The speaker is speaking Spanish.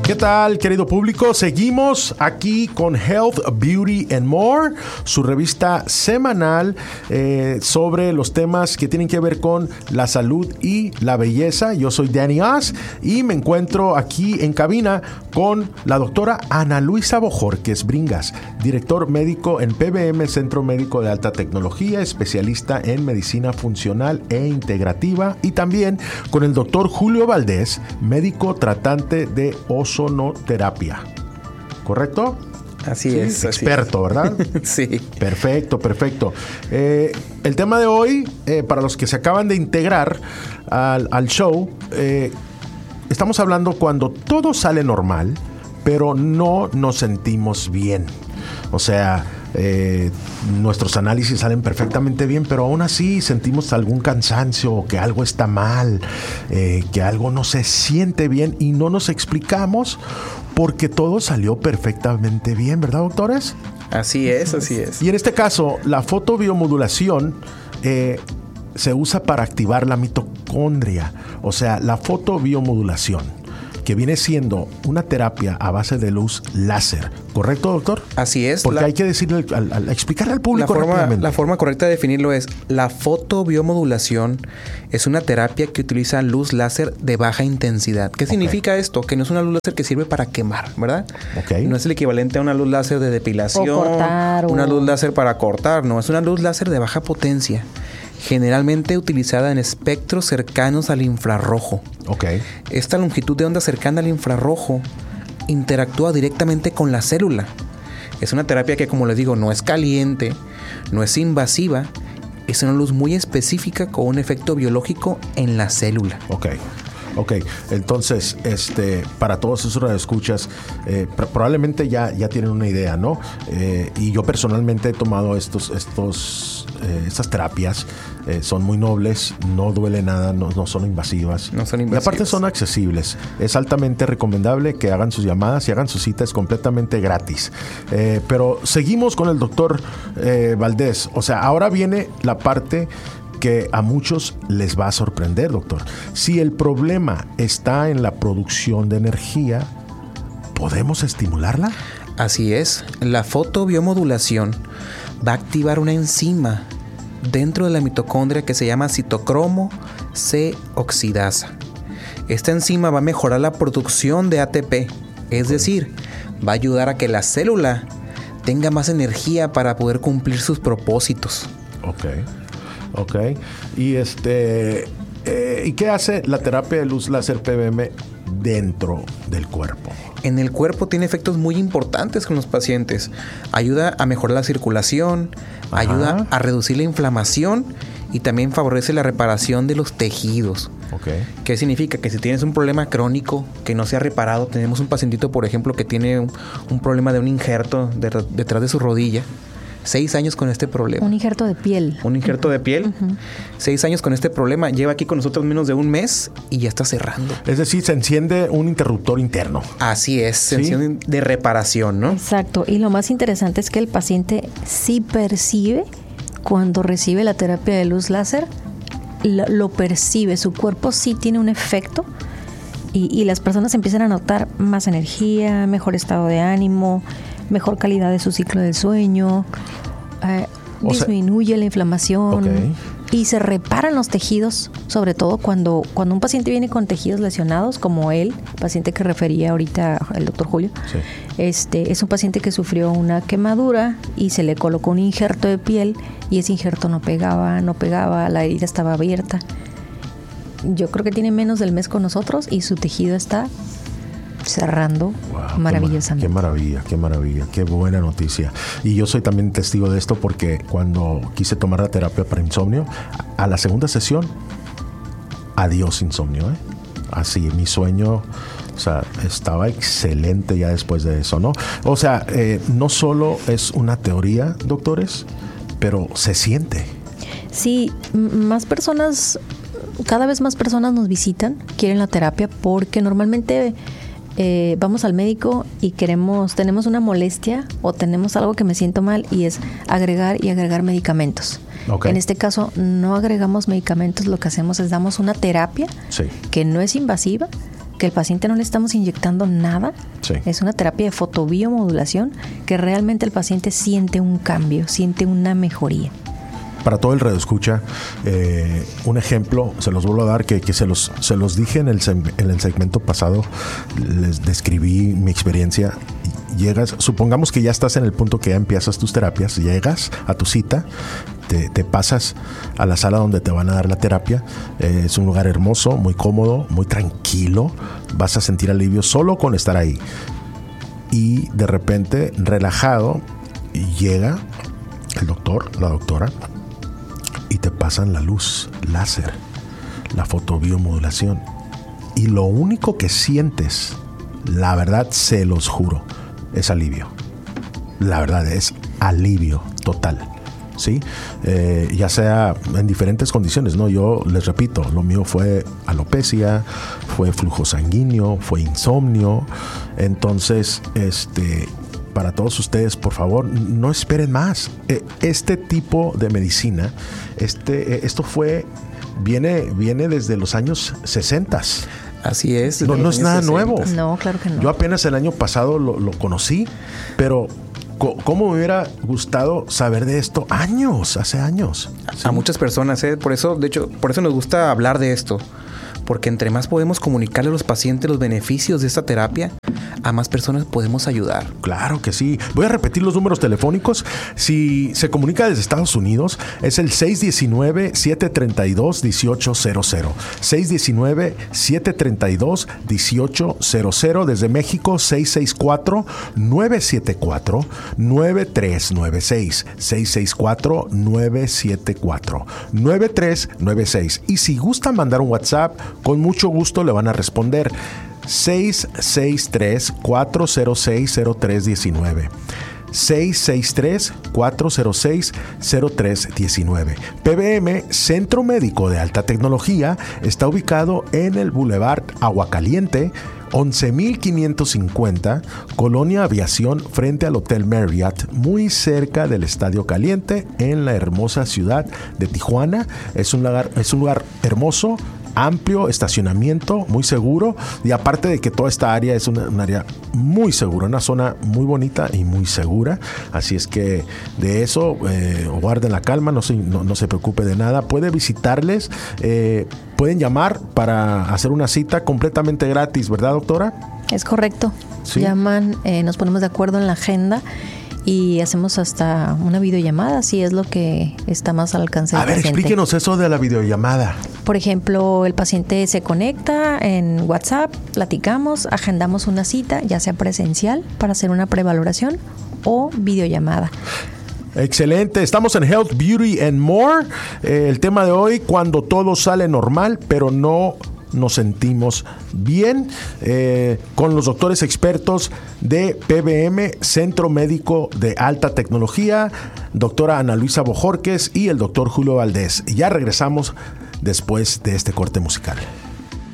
¿Qué tal, querido público? Seguimos aquí con Health, Beauty and More, su revista semanal sobre los temas que tienen que ver con la salud y la belleza. Yo soy Danny Oz y me encuentro aquí en cabina con la doctora Ana Luisa Bojorquez Bringas, director médico en PBM Centro Médico de Alta Tecnología, especialista en medicina funcional e integrativa, y también con el doctor Julio Valdés, médico tratante de ozonoterapia. ¿Correcto? Así es. Experto, ¿verdad? Sí. Perfecto. El tema de hoy, para los que se acaban de integrar al show, estamos hablando cuando todo sale normal, pero no nos sentimos bien. O sea, nuestros análisis salen perfectamente bien, pero aún así sentimos algún cansancio, o que algo está mal, que algo no se siente bien y no nos explicamos porque todo salió perfectamente bien, ¿verdad, doctores? Así es. Y en este caso, la fotobiomodulación se usa para activar la mitocondria, o sea, la fotobiomodulación, que viene siendo una terapia a base de luz láser. ¿Correcto, doctor? Así es. Porque hay que decirle, explicarle al público rápidamente. La forma correcta de definirlo es: la fotobiomodulación es una terapia que utiliza luz láser de baja intensidad. ¿Qué significa esto? Que no es una luz láser que sirve para quemar, ¿verdad? No es el equivalente a una luz láser de depilación, o cortar, una luz láser para cortar, no. Es una luz láser de baja potencia, generalmente utilizada en espectros cercanos al infrarrojo. Esta longitud de onda cercana al infrarrojo interactúa directamente con la célula. Es una terapia que, como les digo, no es caliente, no es invasiva, es una luz muy específica con un efecto biológico en la célula. Ok, entonces, para todos esos radioescuchas, probablemente ya tienen una idea, ¿no? Y yo personalmente he tomado estas terapias. Son muy nobles, no duele nada, no son invasivas. Y aparte son accesibles. Es altamente recomendable que hagan sus llamadas y hagan sus citas completamente gratis. Pero seguimos con el doctor Valdés. O sea, ahora viene la parte que a muchos les va a sorprender, doctor. Si el problema está en la producción de energía, ¿podemos estimularla? Así es. La fotobiomodulación va a activar una enzima dentro de la mitocondria que se llama citocromo C oxidasa. Esta enzima va a mejorar la producción de ATP, es decir, va a ayudar a que la célula tenga más energía para poder cumplir sus propósitos. Ok. ¿Y qué hace la terapia de luz láser PBM dentro del cuerpo? En el cuerpo tiene efectos muy importantes con los pacientes. Ayuda a mejorar la circulación, ayuda a reducir la inflamación y también favorece la reparación de los tejidos. ¿Qué significa? Que si tienes un problema crónico que no se ha reparado, tenemos un pacientito, por ejemplo, que tiene un problema de un injerto detrás de su rodilla. 6 años con este problema. Un injerto de piel. 6 años con este problema. Lleva aquí con nosotros menos de un mes y ya está cerrando. Es decir, se enciende un interruptor interno. Así es, se enciende de reparación, ¿no? Exacto. Y lo más interesante es que el paciente sí percibe cuando recibe la terapia de luz láser, lo percibe. Su cuerpo sí tiene un efecto y las personas empiezan a notar más energía, mejor estado de ánimo, mejor calidad de su ciclo del sueño, disminuye la inflamación y se reparan los tejidos, sobre todo cuando un paciente viene con tejidos lesionados, como el paciente que refería ahorita el doctor Julio. Es un paciente que sufrió una quemadura y se le colocó un injerto de piel y ese injerto no pegaba, la herida estaba abierta. Yo creo que tiene menos del mes con nosotros y su tejido está cerrando maravillosamente. Qué maravilla, qué buena noticia. Y yo soy también testigo de esto porque cuando quise tomar la terapia para insomnio, a la segunda sesión, adiós insomnio, Así, mi sueño, o sea, estaba excelente ya después de eso, ¿no? O sea, no solo es una teoría, doctores, pero se siente. Sí, cada vez más personas nos visitan, quieren la terapia porque normalmente vamos al médico y tenemos una molestia o tenemos algo que me siento mal y es agregar medicamentos. En este caso no agregamos medicamentos, lo que hacemos es damos una terapia que no es invasiva, que el paciente no le estamos inyectando nada. Sí. Es una terapia de fotobiomodulación que realmente el paciente siente un cambio, siente una mejoría. Para todo el radioescucha, un ejemplo, se los vuelvo a dar, que se los dije en el segmento pasado, les describí mi experiencia. Supongamos que ya estás en el punto que ya empiezas tus terapias, llegas a tu cita, te pasas a la sala donde te van a dar la terapia. Es un lugar hermoso, muy cómodo, muy tranquilo. Vas a sentir alivio solo con estar ahí. Y de repente, relajado, llega el doctor, la doctora, y te pasan la luz láser, la fotobiomodulación. Y lo único que sientes, la verdad, se los juro, es alivio. La verdad, es alivio total. ¿Sí? Ya sea en diferentes condiciones, ¿no? Yo les repito, lo mío fue alopecia, fue flujo sanguíneo, fue insomnio. Entonces, para todos ustedes, por favor, no esperen más. Este tipo de medicina, esto viene desde los años 60. Así es. No es nada nuevo. No, claro que no. Yo apenas el año pasado lo conocí, pero ¿cómo me hubiera gustado saber de esto hace años? ¿Sí? A muchas personas, por eso nos gusta hablar de esto. Porque entre más podemos comunicarle a los pacientes los beneficios de esta terapia, a más personas podemos ayudar. Claro que sí. Voy a repetir los números telefónicos. Si se comunica desde Estados Unidos, es el 619-732-1800. 619-732-1800. Desde México, 664-974-9396. 664-974-9396. Y si gustan mandar un WhatsApp, con mucho gusto le van a responder. 663-406-0319. 663-406-0319. PBM, Centro Médico de Alta Tecnología, está ubicado en el Boulevard Aguacaliente, 11,550, Colonia Aviación, frente al Hotel Marriott, muy cerca del Estadio Caliente, en la hermosa ciudad de Tijuana. Es un lugar hermoso, amplio, estacionamiento, muy seguro, y aparte de que toda esta área es un área muy segura, una zona muy bonita y muy segura. Así es que de eso guarden la calma, no se preocupe de nada. Puede visitarles, pueden llamar para hacer una cita completamente gratis, ¿verdad, doctora? Es correcto. ¿Sí? Llaman, nos ponemos de acuerdo en la agenda y hacemos hasta una videollamada, si es lo que está más al alcance del paciente. Explíquenos eso de la videollamada. Por ejemplo, el paciente se conecta en WhatsApp, platicamos, agendamos una cita, ya sea presencial para hacer una prevaloración o videollamada. Excelente, estamos en Health, Beauty and More. El tema de hoy, cuando todo sale normal, pero no nos sentimos bien, con los doctores expertos de PBM, Centro Médico de Alta Tecnología, doctora Ana Luisa Bojorquez y el doctor Julio Valdés. Ya regresamos después de este corte musical.